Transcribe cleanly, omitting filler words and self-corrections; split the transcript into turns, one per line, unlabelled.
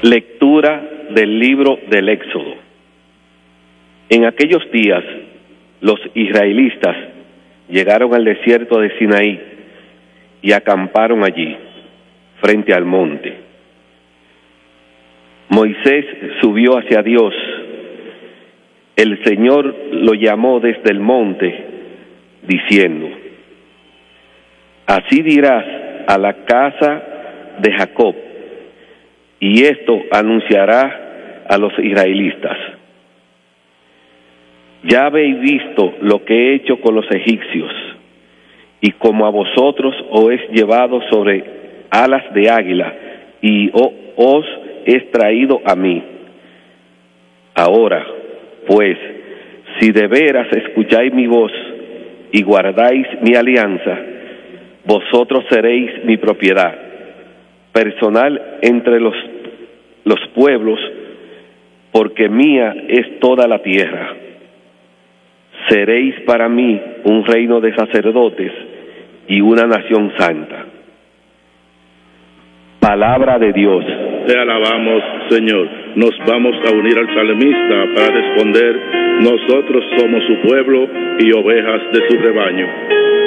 Lectura del libro del Éxodo. En aquellos días, los israelitas llegaron al desierto de Sinaí y acamparon allí, frente al monte. Moisés subió hacia Dios. El Señor lo llamó desde el monte, diciendo: Así dirás a la casa de Jacob, y esto anunciará a los israelitas: Ya habéis visto lo que he hecho con los egipcios, y como a vosotros os he llevado sobre alas de águila, y os he traído a mí. Ahora, pues, si de veras escucháis mi voz y guardáis mi alianza, vosotros seréis mi propiedad personal entre los pueblos, porque mía es toda la tierra. Seréis para mí un reino de sacerdotes y una nación santa. Palabra de Dios.
Te alabamos, Señor. Nos vamos a unir al salmista para responder: nosotros somos su pueblo y ovejas de su rebaño.